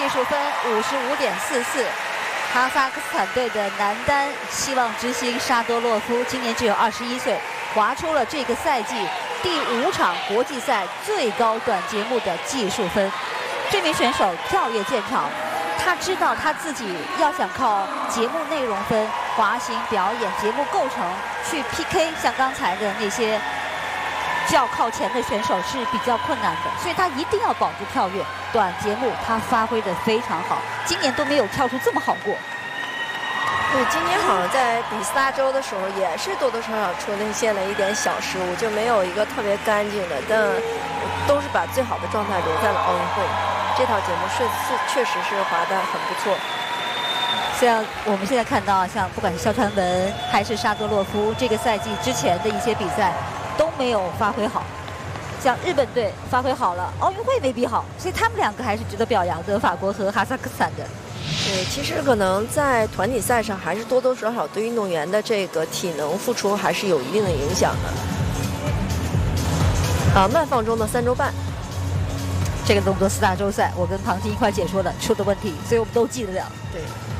技术分55.44。哈萨克斯坦队的男单希望之星沙多洛夫今年只有21岁，划出了这个赛季第5场国际赛最高短节目的技术分。这名选手跳跃见长，他知道他自己要想靠节目内容分、滑行表演、节目构成去 PK 像刚才的那些较靠前的选手是比较困难的，所以他一定要保住跳跃。短节目他发挥得非常好，今年都没有跳出这么好过。 对，今年好像在比4大洲的时候也是多多少少出现了一点小失误，就没有一个特别干净的，但都是把最好的状态留在了奥运会。这套节目确实是滑得很不错。 像我们现在看到，像不管是肖传文还是沙多洛夫，这个赛季之前的一些比赛都没有发挥好。像日本队发挥好了，奥运会没比好，所以他们两个还是值得表扬的，法国和哈萨克斯坦的。 对，其实可能在团体赛上，还是多多少少对运动员的这个体能付出还是有一定的影响的。慢放中的3周半， 这个动作4大洲赛，我跟庞晶一块解说的出的问题，所以我们都记得了。 对。